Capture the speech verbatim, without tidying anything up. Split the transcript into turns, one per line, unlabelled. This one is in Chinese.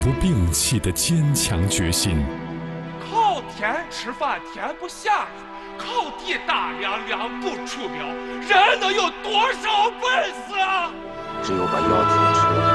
不摒弃的坚强决心。
靠天吃饭天不下雨，靠地打粮粮不出苗，人能有多少本事啊？
只有把腰挺